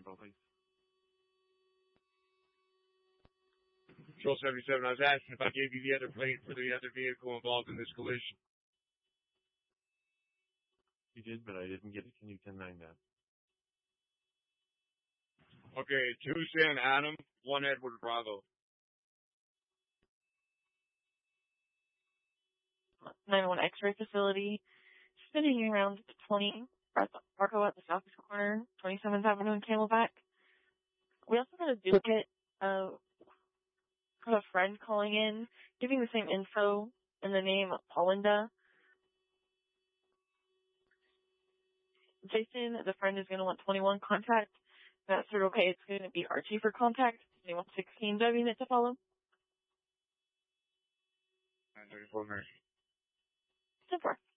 Control, please. Control 77, I was asking if I gave you the other plate for the other vehicle involved in this collision. You did, but I didn't get it. Can you 10-9 that? Okay, 2 San Adam, 1 Edward Bravo. 911 X-ray facility, spinning around 20, Arco at the southeast corner, 27th Avenue in Camelback. We also got a duplicate of a friend calling in, giving the same info and the name Paulinda. Jason, the friend is going to want 21 contact. That's sort of okay. It's going to be Archie for contact. They want 16 unit to follow. 934 Mary. 10-4.